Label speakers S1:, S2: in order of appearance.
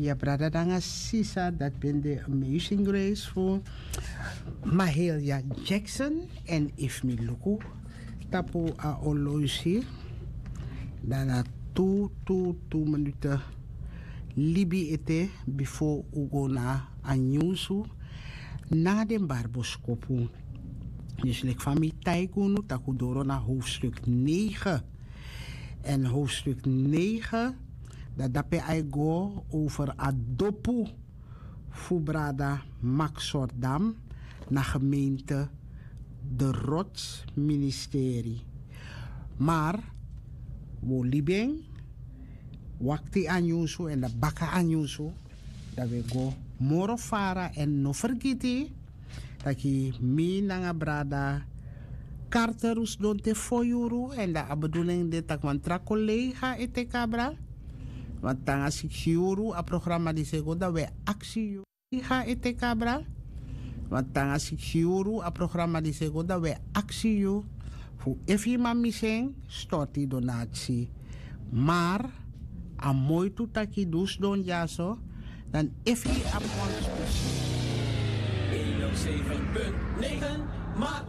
S1: Ja, brada danga sisa, dat ben de Amazing Grace voor Mahalia Jackson en If Me Luku. Tapo a oloisi. Daarna 2 minuten libi ete before ugo na anyusu na den barboskopu. Dus lek van mi taikunu takudoro na hoofdstuk 9. En hoofdstuk 9, dat dape I go over adopu fubrada Maxordam na gemeente De Rots ministerie. Maar wo libeng wakti anyusu en de baka anyusu dat we go moro fara en no vergiti dat ki mi nanga brada karterus don te foyuru en da bedoeling de tak mantra collega ete kabra want tanga sikiuru a programma di sego dat we actie ga ete kabra want tanga sikiuru a programma di sego dat we actie fu efi mamiseng storti donatie maar a mooi tutaki dus don jaso dan efi a
S2: 107.9 maak